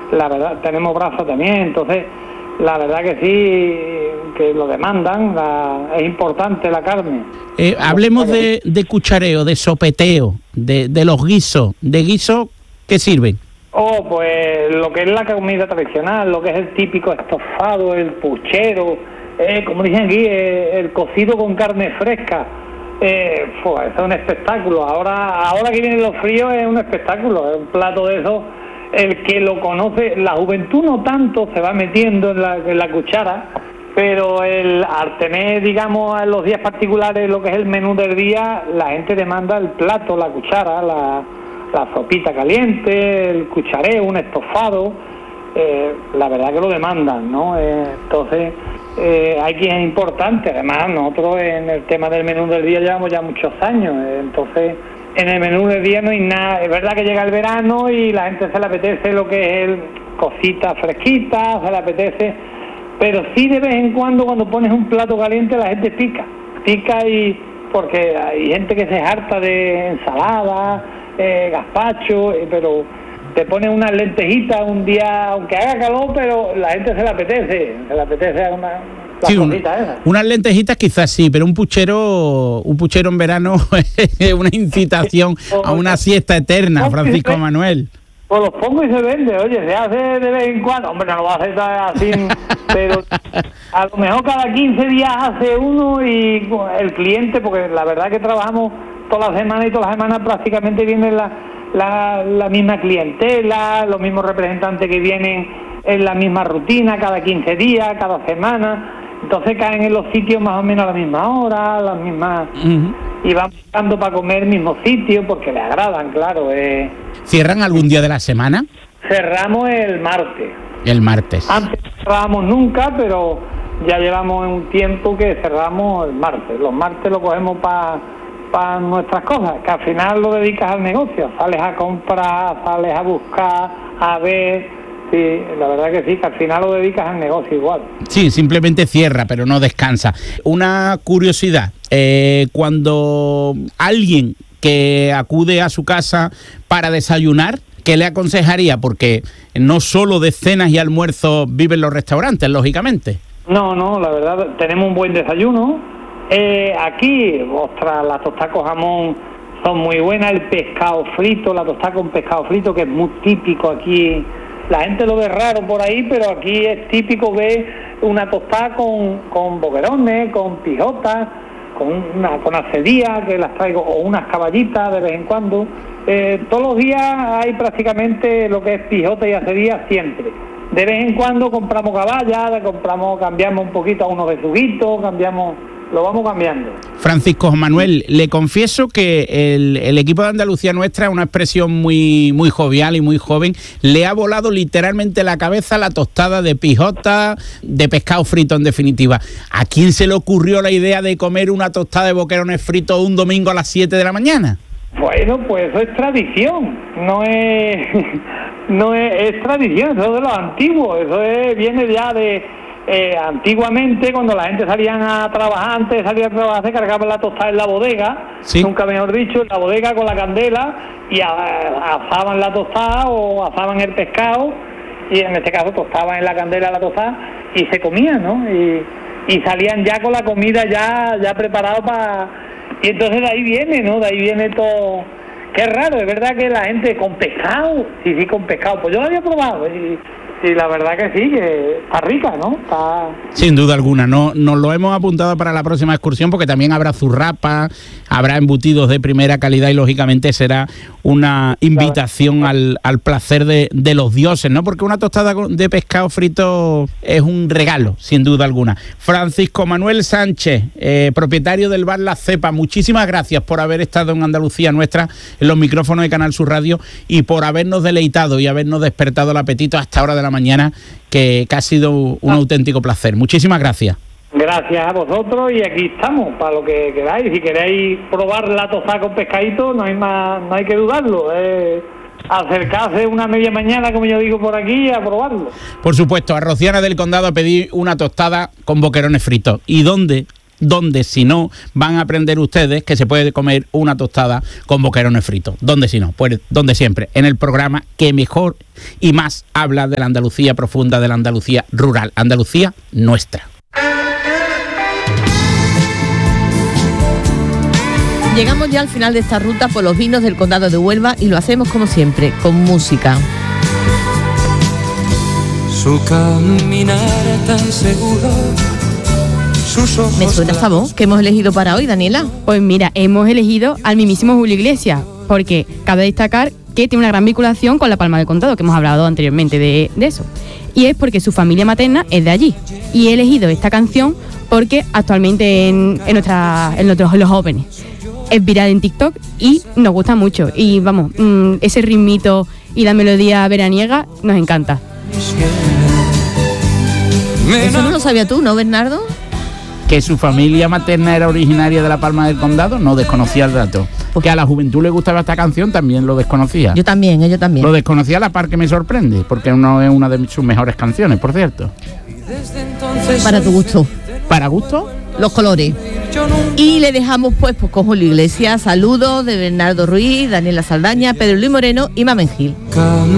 la verdad, tenemos brazos también, entonces la verdad que sí, que lo demandan, es importante la carne. Hablemos de cuchareo, de sopeteo, de los guisos. ¿De guiso qué sirven? Pues lo que es la comida tradicional, lo que es el típico estofado, el puchero, como dicen aquí, el cocido con carne fresca. Eso es un espectáculo. Ahora que vienen los fríos es un espectáculo, es un plato de esos. El que lo conoce, la juventud no tanto se va metiendo en la cuchara, pero al tener, digamos, en los días particulares lo que es el menú del día, la gente demanda el plato, la cuchara, la sopita caliente, el cuchareo, un estofado, la verdad que lo demandan, ¿no? Entonces, hay quien es importante, además nosotros en el tema del menú del día llevamos ya muchos años, entonces en el menú del día no hay nada, es verdad que llega el verano y la gente se le apetece lo que es cositas fresquitas, se le apetece, pero sí de vez en cuando pones un plato caliente la gente pica y porque hay gente que se harta de ensalada, gazpacho, pero te pones unas lentejitas un día, aunque haga calor, pero la gente se le apetece unas lentejitas quizás sí, pero un puchero en verano es una incitación a una siesta eterna, Francisco Manuel. Pues los pongo y se vende, oye, se hace de vez en cuando, hombre, no lo va a hacer así, pero a lo mejor cada 15 días hace uno y el cliente, porque la verdad que trabajamos todas las semanas y todas las semanas prácticamente viene la misma clientela, los mismos representantes que vienen en la misma rutina, cada 15 días, cada semana, entonces caen en los sitios más o menos a la misma hora, las mismas... Y van buscando para comer el mismo sitio porque les agradan, claro. ¿Cierran algún día de la semana? Cerramos el martes. El martes. Antes no cerrábamos nunca, pero ya llevamos un tiempo que cerramos el martes. Los martes lo cogemos para nuestras cosas, que al final lo dedicas al negocio. Sales a comprar, sales a buscar, a ver... Sí, la verdad que sí, que al final lo dedicas al negocio igual. Sí, simplemente cierra, pero no descansa. Una curiosidad, cuando alguien que acude a su casa para desayunar, ¿qué le aconsejaría? Porque no solo de cenas y almuerzos viven los restaurantes, lógicamente. No, la verdad, tenemos un buen desayuno. Aquí, ostras, las tostadas con jamón son muy buenas, el pescado frito, la tostada con pescado frito, que es muy típico aquí. La gente lo ve raro por ahí, pero aquí es típico ver una tostada con boquerones, con pijotas, con acedía, que las traigo, o unas caballitas de vez en cuando. Todos los días hay prácticamente lo que es pijota y acedía siempre. De vez en cuando compramos caballas, cambiamos un poquito a unos besuguitos, lo vamos cambiando. Francisco Manuel, le confieso que el equipo de Andalucía Nuestra, una expresión muy, muy jovial y muy joven, le ha volado literalmente la cabeza la tostada de pijota, de pescado frito en definitiva. ¿A quién se le ocurrió la idea de comer una tostada de boquerones fritos un domingo a las 7 de la mañana? Bueno, pues eso es tradición, es tradición, eso es de los antiguos, viene ya de... antiguamente, cuando la gente salían a trabajar, antes de salir a trabajar se cargaban la tostada en la bodega, ¿sí? Nunca mejor dicho, en la bodega con la candela, y asaban la tostada o asaban el pescado, y en este caso tostaban en la candela la tostada y se comía, ¿no? Y salían ya con la comida ya preparada para... Y entonces de ahí viene, ¿no? De ahí viene todo... Qué raro, es verdad que la gente con pescado, sí, con pescado, pues yo lo había probado y la verdad que sí, que está rica, ¿no? Sin duda alguna, nos lo hemos apuntado para la próxima excursión porque también habrá zurrapa, habrá embutidos de primera calidad y lógicamente será una invitación al placer de los dioses, ¿no? Porque una tostada de pescado frito es un regalo, sin duda alguna. Francisco Manuel Sánchez, propietario del bar La Cepa, muchísimas gracias por haber estado en Andalucía Nuestra, en los micrófonos de Canal Sur Radio, y por habernos deleitado y habernos despertado el apetito a esta hora de la mañana, que ha sido un auténtico placer. Muchísimas gracias. Gracias a vosotros y aquí estamos para lo que queráis. Si queréis probar la tostada con pescadito, no hay que dudarlo. Acercarse una media mañana, como yo digo por aquí, a probarlo. Por supuesto, a Rociana del Condado a pedir una tostada con boquerones fritos. ¿Y dónde? donde si no van a aprender ustedes que se puede comer una tostada con boquerones fritos. ¿Dónde si no? Pues donde siempre, en el programa que mejor y más habla de la Andalucía profunda, de la Andalucía rural, Andalucía nuestra. Llegamos ya al final de esta ruta por los vinos del Condado de Huelva y lo hacemos como siempre, con música. Su caminar tan seguro, sus ojos. ¿Me suena esta voz que hemos elegido para hoy, Daniela? Pues mira, hemos elegido al mismísimo Julio Iglesias, porque cabe destacar que tiene una gran vinculación con La Palma del Condado, que hemos hablado anteriormente de eso. Y es porque su familia materna es de allí. Y he elegido esta canción porque actualmente en los jóvenes es viral en TikTok y nos gusta mucho. Y vamos, ese ritmito y la melodía veraniega nos encanta. Eso no lo sabías tú, ¿no, Bernardo? Que su familia materna era originaria de La Palma del Condado, no desconocía el dato. Que a la juventud le gustaba esta canción, también lo desconocía. Yo también. Lo desconocía a la par que me sorprende, porque no es una de sus mejores canciones, por cierto. Para tu gusto. ¿Para gusto? Los colores. Y le dejamos pues con Julio Iglesias, saludos de Bernardo Ruiz, Daniela Saldaña, Pedro Luis Moreno y Mamen Gil.